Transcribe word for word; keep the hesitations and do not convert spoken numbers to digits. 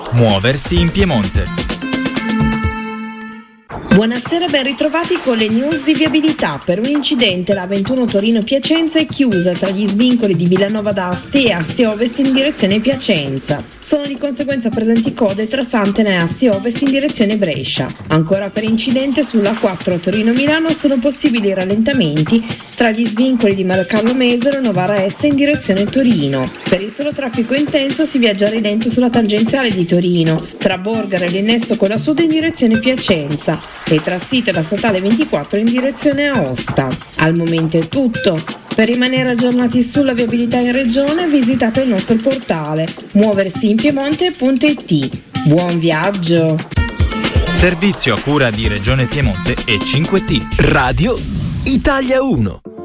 Muoversi in Piemonte. Buonasera, ben ritrovati con le news di viabilità. Per un incidente la ventuno Torino-Piacenza è chiusa tra gli svincoli di Villanova d'Asti e Asti Ovest in direzione Piacenza. Sono di conseguenza presenti code tra Santena e Asti Ovest in direzione Brescia. Ancora per incidente sulla quattro Torino-Milano sono possibili rallentamenti tra gli svincoli di Marcarlo Mesero e Novara S in direzione Torino. Per il solo traffico intenso si viaggia a rilento sulla tangenziale di Torino, tra Borgara e l'innesto con la sud in direzione Piacenza e tra Sito e la statale ventiquattro in direzione Aosta. Al momento è tutto. Per rimanere aggiornati sulla viabilità in regione visitate il nostro portale muoversi in piemonte punto it. Buon viaggio! Servizio a cura di Regione Piemonte e cinque T. Radio Italia uno.